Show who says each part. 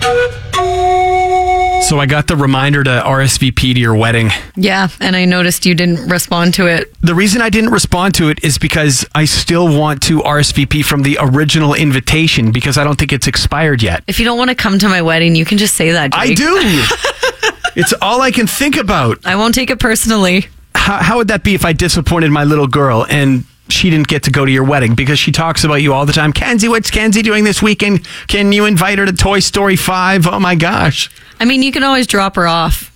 Speaker 1: So I got the reminder to RSVP to your wedding.
Speaker 2: Yeah, and I noticed you didn't respond to it.
Speaker 1: The reason I didn't respond to it is because I still want to RSVP from the original invitation because I don't think it's expired yet.
Speaker 2: If you don't want to come to my wedding, you can just say that, Jake.
Speaker 1: I do. It's all I can think about.
Speaker 2: I won't take it personally.
Speaker 1: How would that be if I disappointed my little girl and she didn't get to go to your wedding because she talks about you all the time? Kenzie, what's Kenzie doing this weekend? Can you invite her to Toy Story 5? Oh my gosh.
Speaker 2: I mean, you can always drop her off.